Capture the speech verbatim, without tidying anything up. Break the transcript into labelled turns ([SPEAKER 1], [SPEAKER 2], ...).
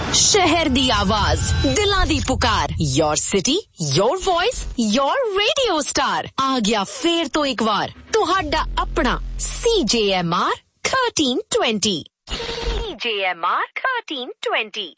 [SPEAKER 1] शहर दी आवाज, दिलां दी पुकार, your city, your voice, your radio star. आ गया फेर तो एक बार तुहाडा अपना C J M R thirteen twenty। C J M R thirteen twenty।